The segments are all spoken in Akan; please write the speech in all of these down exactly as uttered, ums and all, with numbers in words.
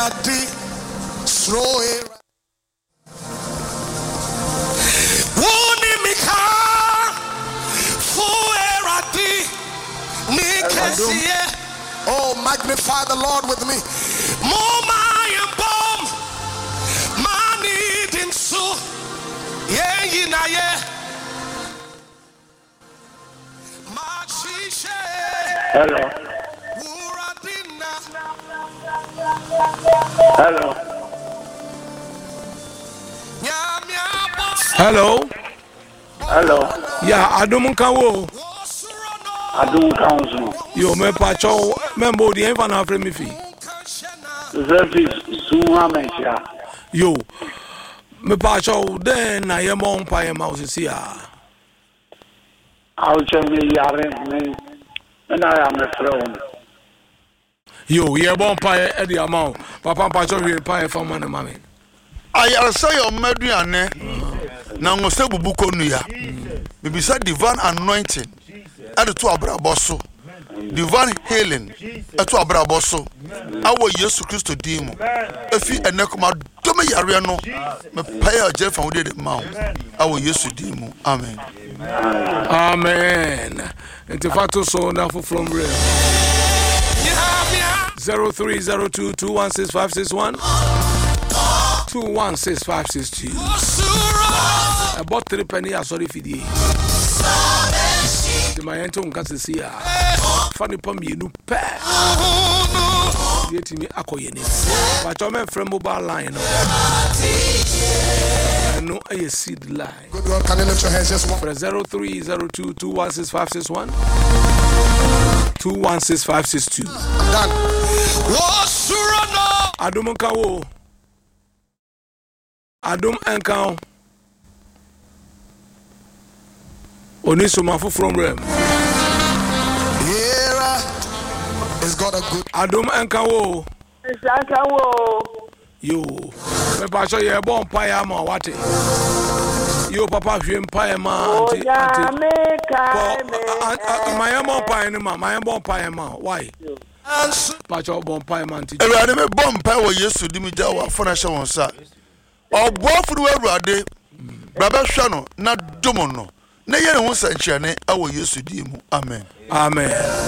Oh, magnify the Lord with me. Hello. Hello. Hello. Hello. Yeah, Adum Kawo. Adum Council. Yo, me pacho, member the infant after me fee. Service Sumamesia. Yo, me pacho, then I am on Pie Mouse here. I'll tell me, Yaren, and I am a throne. Yo, you're born Pie at the amount. Papa Pacho, you're Pie for money, mammy. I say your Mediane. Now, Mosebu Bukonia. Maybe said divine anointing. At the two abraboso, divine healing at two abraboso. Our Yesu Christo demo. If you and Nekoma Dome Yariano, me pay a Jeff and did it mount. Our Yesu demo. Amen. Amen. And the fato so now for from real. Zero three zero two two one six five six one two one six five six two. About three penny. Sorry for the. The my ento nka sesi a fani pam yenu pe yeti mi akoye ni ba to me free mobile line no a seed line. Good Lord, can you lift your hands just one? For zero three zero two two one six five six one two one six five six two. I'm done. Adum Kawo. Adum Enkan. Onisoma from Rem. Here is God a good. Adum Enkawo. Enkawo. Yo. Me pa so ye bon paya ma wate. Yo papa hwem paya ma anti anti. My bon paya ni ma, my bon paya ma. Why? Pa so bon paya ma anti. Ewurade me bon paya wo Yesu di mi ja wa fona hye won sa. Oboafuru ewurade. Baba hwa no na domo no. Na yere ho sanchiane awo Yesu di mu. Amen. Amen.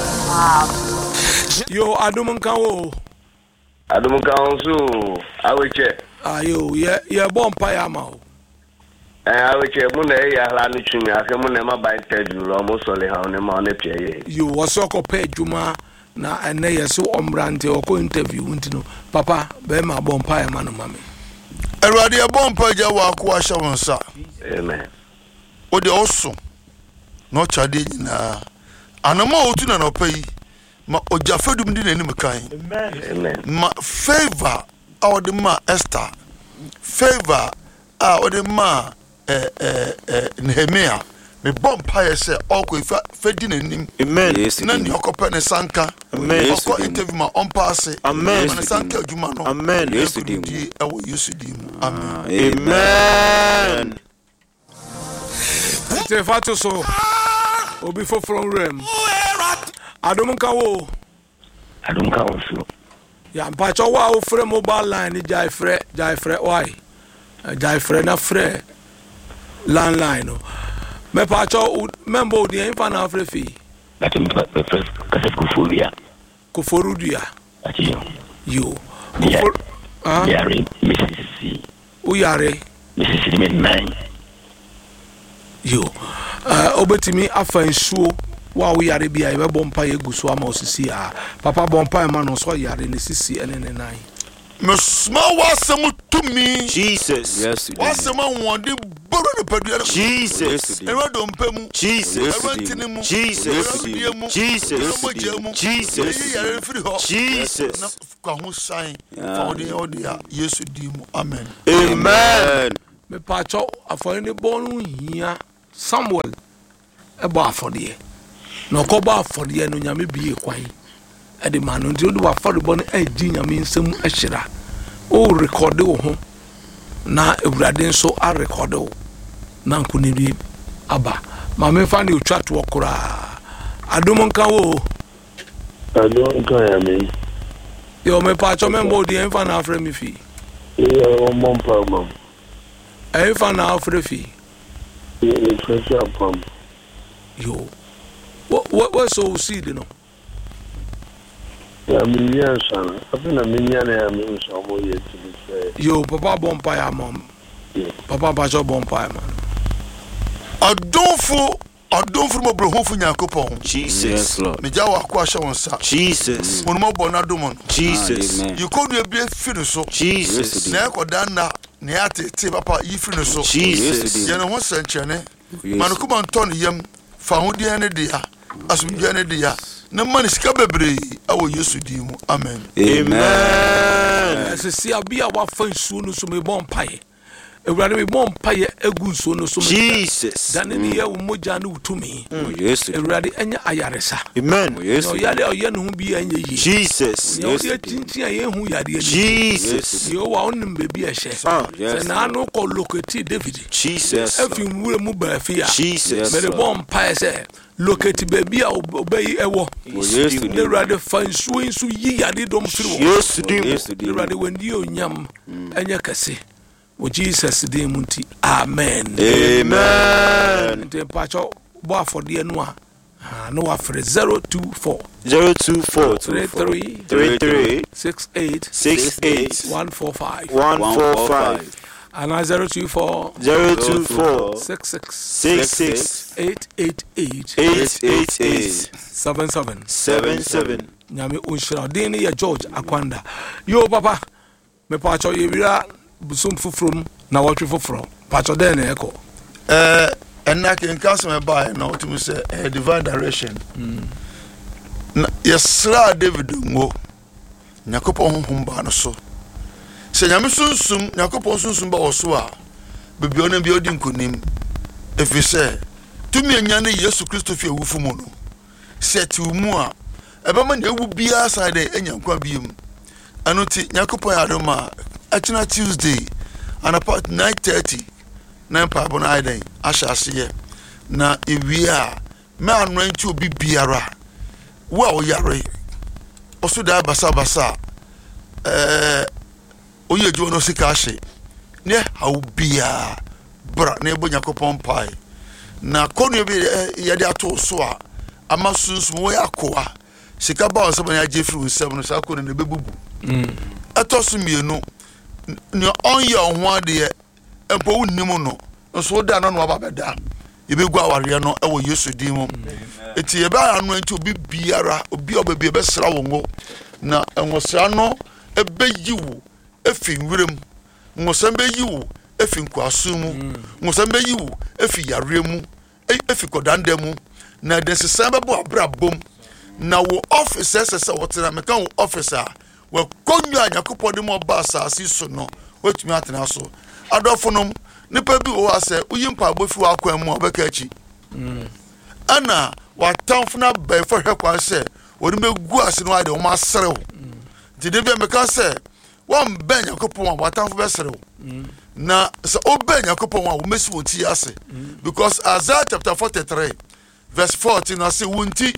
Yo adum nkawo. Adum nkawo so aweche. Ayo ye ye bon paya ma o. Eh aweche mu na ya hla no twumi afi mu na ma ba interview ro mo sole ha ne ma na pie ye. Yo wasoko pe dwuma na ene yeso omrante oko interview ntino. Papa be ma bon paya ma no mame. Ewurade e bon paya wa akwa hye won sa. Amen. O de oso no chade nyina anama otu na no pai ma ojafadum di nanim kan. Amen. Ma favor our the ma Esther, favor our the ma eh eh eh Nehemia, me bomb pie say okwe fedi nanim. Amen. Na ni okopa ne sanka. Amen. Okọ interview ma on pass. Amen. Na sanka adwuma no. Amen. Yesu di ewo Yesu di. Amen. Amen. Te fato so obi fo from Rem. Adum Kawo. Adum Kawo so. Ya mpacho wa o free mobile line jai free jai free why? Jai free na free landline no. Me pacho member di infant na free fee. That is the first Kuforia. Kuforudia. Ati yo. Yo. Kufor ah. Yare Mississippi. O yare Mississippi nine. Yo, uh, obetimi afa nsuo wa wo yare bia ye bompa ye guso ama osisi a papa bompa ma no so yare ne sisi ene ne nine. Me small wasem to me Jesus. Yes. Wasem wonde boro ne padua. Jesus. Ewa do mpemu. Jesus. Jesus. Jesus. Jesus. Yare free ho. Jesus. Kwa ho sign for the order Yesu di mu. Amen. Amen. Me pacho afọ ni bonu hia Samuel ebo afọde no ko ba afọde no nyame biye kwan e de ma no nti o de afọde bo no adi nyame nsem ahyira o record wo ho na ewurade nso a record wo na nkuniri aba ma me fa ni otwa to okura adom nka wo adom nka ya me Yo me pacho me mbodi en fa na afre mi fi. Yeah, one more problem. En fa na afre fi. Yeah, the treasure problem. Yo. What what what so see you know? Yeah, me yeah, son. I think I mean yeah, I mean some more yet to be fair. Yo papa bonfire mom. Yeah. Papa pacho bonfire man. Adonfo adonfo mo brohonfo Nyankopon. Jesus. Yes, Lord. Me jawa akwa hye won sa. Jesus. Mo mo bo na domon. Jesus. Amen. You could be a finish so. Jesus. Na ekoda na ne ate te papa yi finish so. Jesus. Ye no ho sanchene. Man kuma nton yam fa hodie ne dia. Asumdwe ne dia. Na man sika bebre awo Yesu di mu. Amen. Amen. Se si abia wa fa nsuo no so me bon pae. Ewurade me bon pae egu nsuo no so me. Jesus. Dane ne ye wo moja ne utumi. Yes. Ewurade enya ayaresa. Amen. Yes. No yale oye no hu bi enya yi. Jesus. Yo ye tintin ye hu yade ni. Jesus. Yo wa onim bebi ehye. Yes. Se na no ko locate David. Jesus. Efi nwure mu ba afia. Jesus. Me de bon pae se locate bebi a obeyi ewo. Yes. Ewurade fa nsuo nsu yi yade dom firi wo. Yes. Yes. Ewurade wendi onyam enya kase. O Jesus de munti. Amen. Amen. Nte pacho bo afode no a no afre zero two four Zero two four three three three three six eight six eight one four five one four five and zero two four zero two four six six six six eight eight eight eight eight eight seven seven seven seven. nyame onshira den ne ye George Akwanda. Yo papa me pacho ye wira busum fufrum na watwe fufro pacho den ne eko Eh enna ken kaso me buy na to say a divine direction. Na yesra David ngo Nyakopon honhom ba no so. Se nyame sunsum Nyakopon sunsum ba wo so a bebi ona bi odi nkonim. Efi se tumi anya ne Yesu Kristo fi ewufu mu no. Se ti mu a ebe ma na ewu bia side enyankwa biem. Anu ti Nyakopon adoma Achina Tuesday and about nine thirty nine pabo na iden ashasiye na ewia me anointi obi biara wo a oyare oso da basa basa eh oye jo no sika hye ne hawo bia bra na ebo Nyakopon pai na konu bi ye de ato so a amasunsun wo yakoa sika ba onse ban ya jefri unsem no sa konu ne bebubu mm atoso mienu ni onye ohwa de empo wunnim no so da no no ababeda yebegu aware no ewo Yesu din mu eti yebe anu enti obi biara obi obabi ebe sra wongo na enwosra no ebeyiwu efi nwirem nwosam beyiwu efi nkwasu mu nwosam beyiwu efi yare mu efi kodanda mu na desesa bebo abrabom na wo officer sese wotena meka wo officer we konwa Nyakopon dem oba asase so no wetumi atena so adofonom nipa bi wo ase uyimpa abofi wa akwan mu obeka achi mm ana watamfuna bai fa hwekwa se wori megu ase no ade o ma serew ti de bi meka se won ben Nyakopon watamfu be serew na se oben Nyakopon wa wo mesi woti ase because Isaiah chapter forty-three verse fourteen na se wunti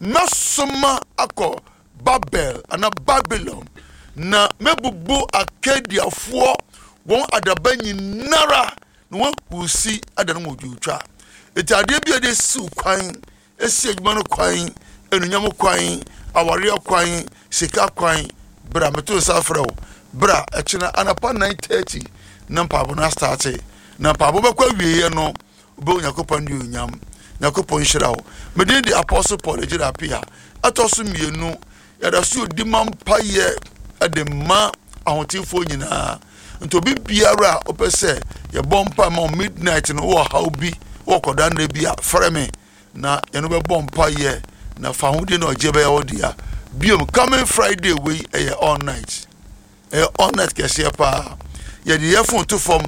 nasoma akọ Babel ana Babylon na mebubu Akadiafo won adabanyi nara no won kusi adana modwutwa eti ade bia de si kwan esi adwuma no kwan enunyam kwan aware kwan sika kwan bra meto safrao bra echina anapa nine thirty na pabo na start na pabo bekwa wieye no obo Nyakopon di onyam Nyakopon hyirawo medin di Apostle Paul ejirapia atoso mienu yada su di mampaye adema ahotifo nyina nto bi biara opese ye bompa ma midnight no wo how bi wo koda na bia freme na ye no be bompa ye na fa hudi na ojebe ya odia biom coming Friday we e all night e all night kese pa ye di yefun to form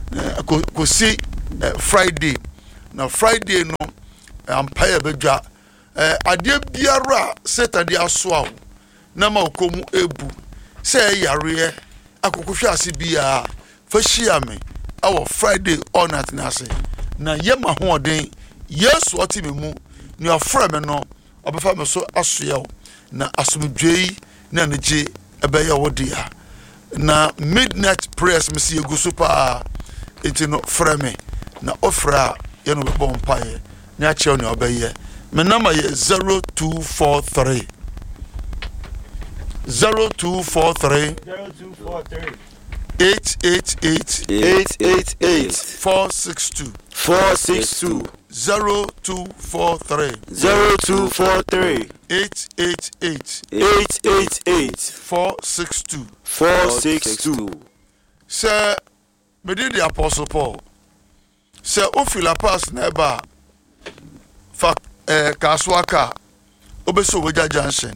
ko si Friday na Friday no ampaye bedwa ade biara Saturday aso na ma okomu ebu se yare akokohwe ase bia fa hia me awo Friday all night na ase na yema hoden Yesu otime mu ni afra me no obefa me so asoye na asomdwei na neje ɛbɛyɛ wo dia na midnight prayers me see egu so pa enti no frɛ me na ofra ye no bɛbɔ mpae na akyɛw ne ɔbɛyɛ me number yɛ zero two four three zero two four three eight eight eight eight eight eight four six two four six two zero two four three zero two four three eight eight eight eight eight eight four six two four six two. Sir, me did the Apostle Paul. Sir, ofi la pass neba fa eh kaswaka obeso weja junction.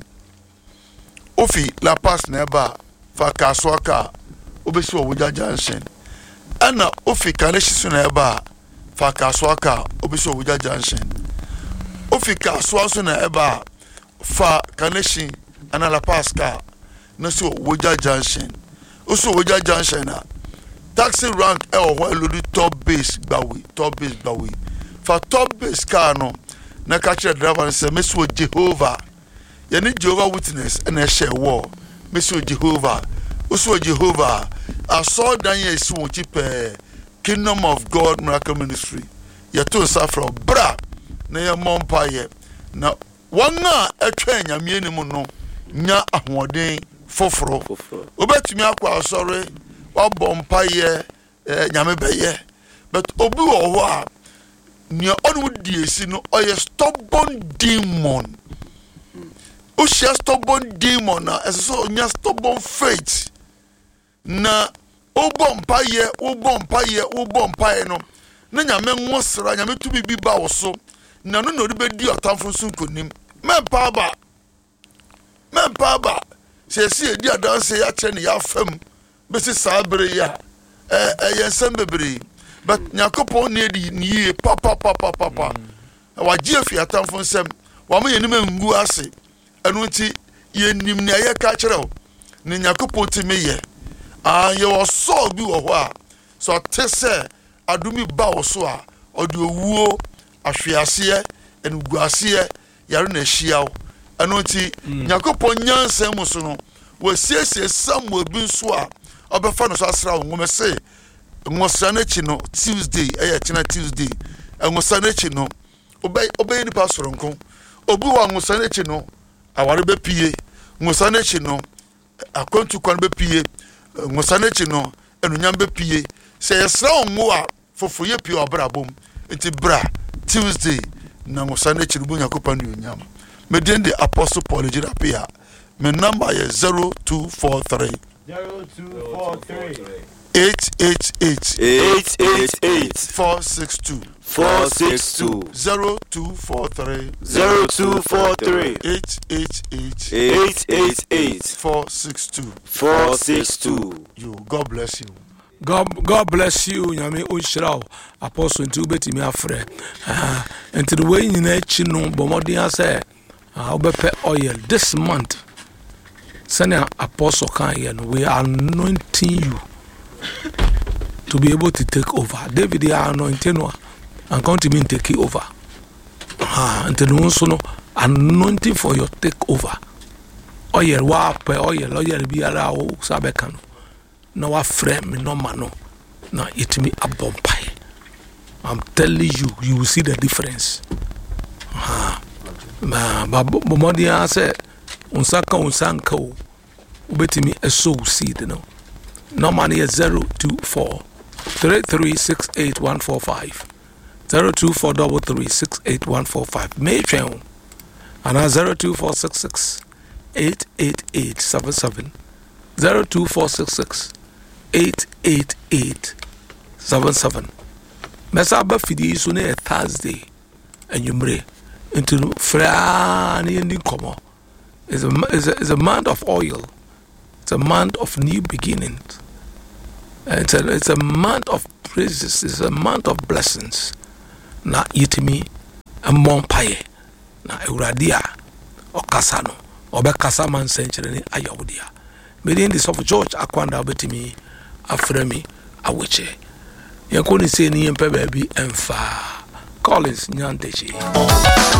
Ofi la pass neba fa kaswaka obeso weja junction. Ana ofi kaneshi neba fa kaswaka obeso weja junction. Ofi kaswa so na eba fa kaneshi ana la pass ka no so weja junction. Also weja junction na taxi rank e o ho elodi top base gbawe top base gbawe for top base car no na ka kire driver say meso Jehovah ye ni Jehovah witness e na share war meso Jehovah also Jehovah aso dan ye si won chi pe Kingdom of God Miracle Ministry ye to safra bra na ye mompa ye na wona etwa nyame ni mu no nya ahoden foforo obetumi akwa asore wabɔ mpaye nyame bɛyɛ but obi wɔ hɔ a nea ɔno di esi no ɔyɛ stubborn demon o share stubborn demon na ɛsɛ sɛ ɔnya stubborn faith na obɔ mpaye obɔ mpaye obɔ mpaye no na nyame nwosra nyame tu bibi ba wo so na no na ɔde bɛdi ɔtamfo so nkonim mempa aba mempa aba sɛ si edi adanse ya kyerɛ ne ya fam besi sabre ya eh eh yensem bebre but nyakopon ne di nie pa pa pa pa pa pa wa giefi atamfo nsem wa mo yenim ngu ase enu nti yenim ne ye ka kyerɛw ne nyakopon ti me ye ah ye wo so bi wo ho a so tese adumi ba wo so a odi owuo ahwease enu guase yare na hyiaw enu nti nyakopon nyansem so no wo siesie Samuel bi so a obefa no so asra wo ngome se ngosa na chi no Tuesday eh china Tuesday ngosa na chi no obey obey ni pastor nko obi wa ngosa na chi no aware be pie ngosa na chi no akwantu kwan be pie ngosa na chi no enunyam be pie se yesra wo ngo a fofo ye pie obrabom enti bra Tuesday na ngosa na chi no bunya kopa no nyam me den the Apostle Paul Ejirapia me number is zero two four three zero two four three eight eight eight eight eight eight four six two four six two zero two four three zero two four three eight eight eight eight eight eight four six two four six two. You, God bless you. God, God bless you. Nyame onshiraw apostle nti ubetimi afre. Ah, nti the way nyina chi no bomodi ase ah obepe oil this month. Send apostle can here, we are anointing you to be able to take over. David, you are anointing you and come to me and take it over. Ah, and then also no anointing for your takeover. Oil wape oil oil be allow sabekano. No a frame no mano. Now it me a bumpy. I'm telling you, you will see the difference. Ah, but Bomodia said. Unsaka unsanka o ubetimi eso seed no no money is zero two four three three six eight one four five zero two four double three six eight one four five may train and zero two four six six eight eight eight seven seven zero two four six six eight eight eight seven seven mesa ba fidi so na Thursday anwumre into fra ni ndi komo. It's a, it's, a, it's a month of oil. It's a month of new beginnings. It's a, it's a month of praises. It's a month of blessings. Na yitimi amompaye na ewradia okasano obekasa man century ni ayawdia. Mede in the of George Akwanda obetimi afremi aweche. Yakoni se ni empe baby emfa Collins Nyantechi.